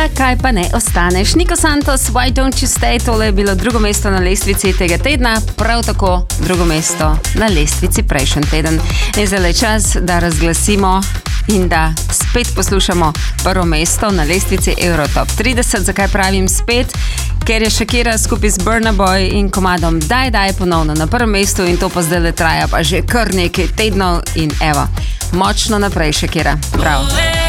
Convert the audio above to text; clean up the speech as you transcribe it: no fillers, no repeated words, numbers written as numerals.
Zakaj pa ne ostaneš? Nico Santos, Why Don't You Stay, tole je bilo drugo mesto na lestvici tega tedna, prav tako drugo mesto na lestvici prejšnji teden. In zdaj je čas, da razglasimo in da spet poslušamo prvo mesto na lestvici Eurotop 30. Zakaj pravim spet? Ker je Shakira skupaj z Burna Boy in komadom Daj ponovno na prvem mestu in to pa zdaj le traja pa že kar nekaj tednov in evo, močno naprej Shakira, prav.